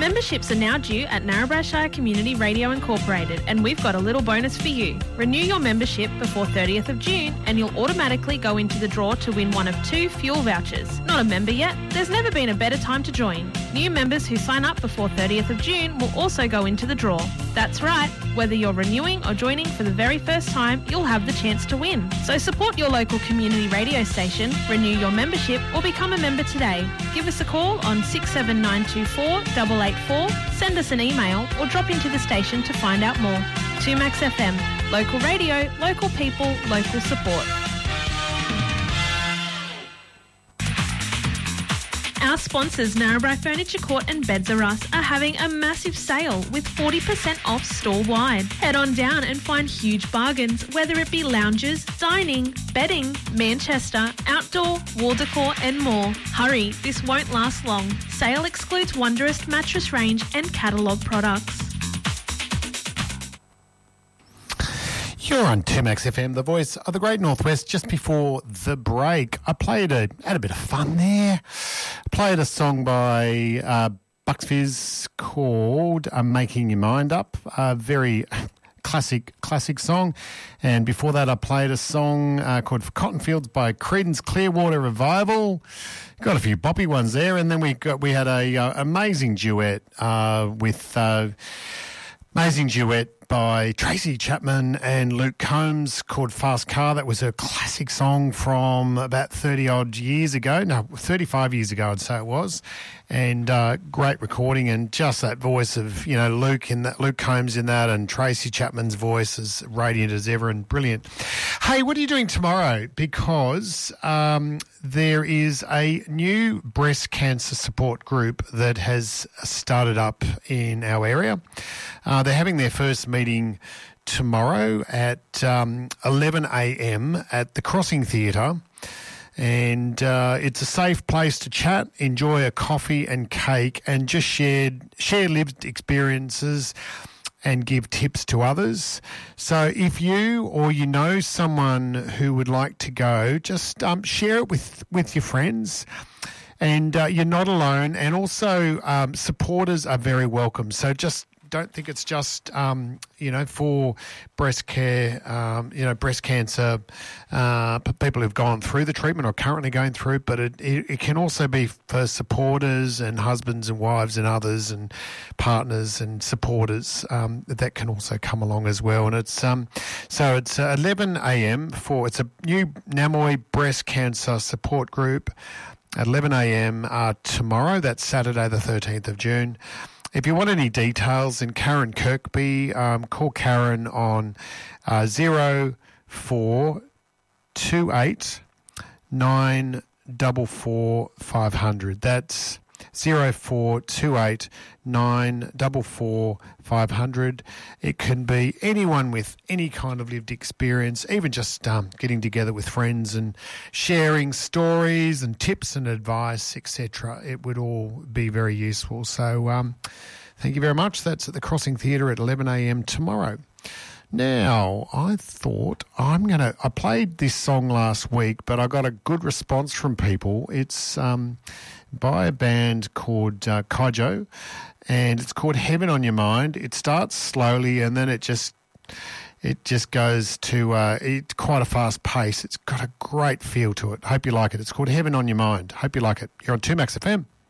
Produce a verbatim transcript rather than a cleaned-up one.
Memberships are now due at Narrabri Shire Community Radio Incorporated, and we've got a little bonus for you. Renew your membership before thirtieth of June and you'll automatically go into the draw to win one of two fuel vouchers. Not a member yet? There's never been a better time to join. New members who sign up before thirtieth of June will also go into the draw. That's right, whether you're renewing or joining for the very first time, you'll have the chance to win. So support your local community radio station, renew your membership or become a member today. Give us a call on six seven nine two four eight eight four, send us an email or drop into the station to find out more. two Max F M, local radio, local people, local support. Our sponsors, Narrabri Furniture Court and Beds R Us, are having a massive sale with forty percent off store-wide. Head on down and find huge bargains, whether it be lounges, dining, bedding, Manchester, outdoor, wall decor and more. Hurry, this won't last long. Sale excludes Wondrous mattress range and catalogue products. You're on two Max F M, the voice of the Great Northwest. Just before the break, I played a had a bit of fun there. Played a song by uh, Bucks Fizz called uh, "Making Your Mind Up," a very classic classic song. And before that, I played a song uh, called "Cotton Fields" by Creedence Clearwater Revival. Got a few boppy ones there, and then we got we had a uh, amazing duet uh, with uh, amazing duet. by Tracy Chapman and Luke Combs called Fast Car. That was a classic song from about thirty-odd years ago. No, thirty-five years ago, I'd say it was. And uh, great recording, and just that voice of, you know, Luke in that, Luke Combs in that, and Tracy Chapman's voice as radiant as ever and brilliant. Hey, what are you doing tomorrow? Because um, there is a new breast cancer support group that has started up in our area. Uh, they're having their first meeting tomorrow at um, eleven a.m. at the Crossing Theatre. And uh, it's a safe place to chat, enjoy a coffee and cake, and just share, share lived experiences and give tips to others. So if you or you know someone who would like to go, just um, share it with, with your friends. And uh, you're not alone. And also um, supporters are very welcome. So just don't think it's just, um, you know, for breast care, um, you know, breast cancer, uh, people who've gone through the treatment or currently going through, but it, it, it can also be for supporters and husbands and wives and others and partners and supporters um, that can also come along as well. And it's, um, so it's eleven a.m. for, it's a new Namoi breast cancer support group at eleven a.m. Uh, tomorrow. That's Saturday the thirteenth of June. If you want any details, in Karen Kirkby, um, call Karen on uh, zero four two eight nine four four five hundred. That's zero four two eight nine four four five hundred. It can be anyone with any kind of lived experience, even just um, getting together with friends and sharing stories and tips and advice, et cetera. It would all be very useful. So um, thank you very much. That's at the Crossing Theatre at eleven a.m. tomorrow. Now, I thought I'm going to... I played this song last week, but I got a good response from people. It's um, by a band called uh, Kaijo, and it's called Heaven on Your Mind. It starts slowly, and then it just... It just goes to uh, it's quite a fast pace. It's got a great feel to it. Hope you like it. It's called Heaven on Your Mind. Hope you like it. You're on two Max F M.